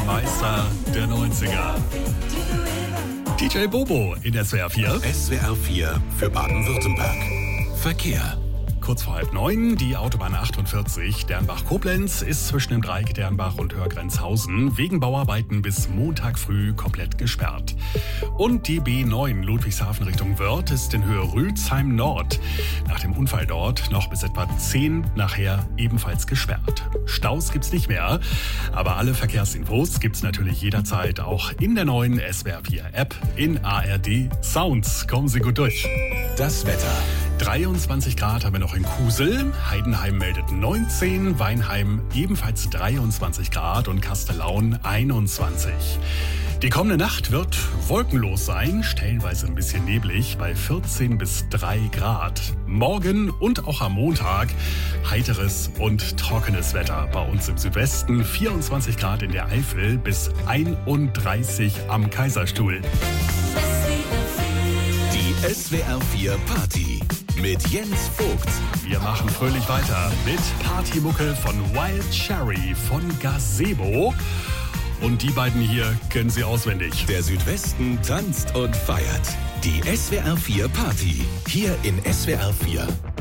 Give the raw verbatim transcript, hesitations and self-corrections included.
Meister der neunziger. D J Bobo in S W R vier. S W R vier für Baden-Württemberg. Verkehr. Kurz vor halb neun, die Autobahn achtundvierzig Dernbach-Koblenz ist zwischen dem Dreieck Dernbach und Hörgrenzhausen wegen Bauarbeiten bis Montag früh komplett gesperrt. Und die B neun Ludwigshafen Richtung Wörth ist in Höhe Rülsheim Nord nach dem Unfall dort noch bis etwa zehn nachher ebenfalls gesperrt. Staus gibt's nicht mehr, aber alle Verkehrsinfos gibt's natürlich jederzeit auch in der neuen S W R vier App in A R D Sounds. Kommen Sie gut durch. Das Wetter. dreiundzwanzig Grad haben wir noch in Kusel, Heidenheim meldet neunzehn, Weinheim ebenfalls dreiundzwanzig Grad und Kastellaun einundzwanzig. Die kommende Nacht wird wolkenlos sein, stellenweise ein bisschen neblig bei vierzehn bis drei Grad. Morgen und auch am Montag heiteres und trockenes Wetter. Bei uns im Südwesten vierundzwanzig Grad in der Eifel bis einunddreißig am Kaiserstuhl. Die S W R vier Party mit Jens Vogt. Wir machen fröhlich weiter mit Partymucke von Wild Cherry von Gazebo. Und die beiden hier kennen Sie auswendig. Der Südwesten tanzt und feiert. Die S W R vier Party. Hier in S W R vier.